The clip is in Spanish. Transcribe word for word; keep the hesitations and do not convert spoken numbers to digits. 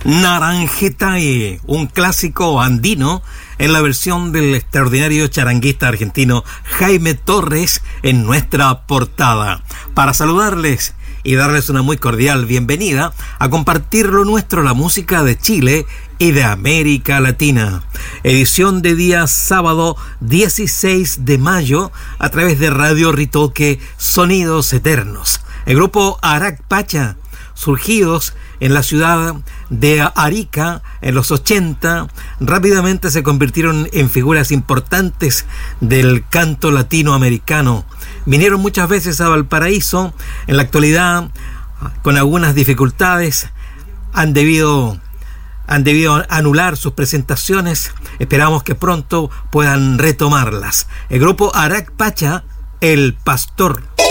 Naranjetae, un clásico andino en la versión del extraordinario charanguista argentino Jaime Torres en nuestra portada. Para saludarles y darles una muy cordial bienvenida a compartir lo nuestro, la música de Chile y de América Latina. Edición de día sábado dieciséis de mayo a través de Radio Ritoque, Sonidos Eternos. El grupo Arak Pacha, surgidos en la ciudad de Arica en los ochenta, rápidamente se convirtieron en figuras importantes del canto latinoamericano. Vinieron muchas veces a Valparaíso. En la actualidad, con algunas dificultades, han debido, han debido anular sus presentaciones. Esperamos que pronto puedan retomarlas. El grupo Arak Pacha, El Pastor.